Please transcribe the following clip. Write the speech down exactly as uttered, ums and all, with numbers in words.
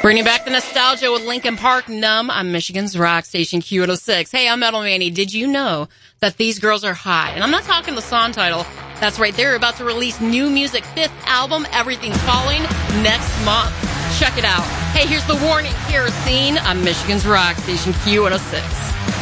Bringing back the nostalgia with Linkin Park, Numb on Michigan's Rock Station Q one oh six. Hey, I'm Metal Manny. Did you know that these girls are hot? And I'm not talking the song title. That's right. They're about to release new music, fifth album, Everything's Falling, next month. Check it out. Hey, here's the warning. Kerosene on Michigan's Rock Station Q one oh six.